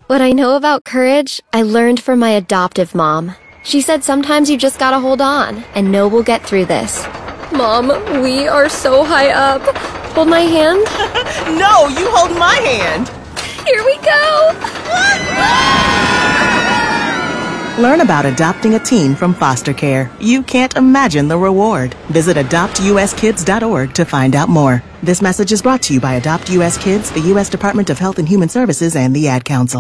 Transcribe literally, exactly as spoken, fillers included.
What I know about courage, I learned from my adoptive mom. She said sometimes you just gotta hold on, and know we'll get through this. Mom, we are so high up. Hold my hand? No, you hold my hand. Here we go! Learn about adopting a teen from foster care. You can't imagine the reward. Visit adopt u s kids dot org to find out more. This message is brought to you by Adopt U S Kids, the U S Department of Health and Human Services, and the Ad Council.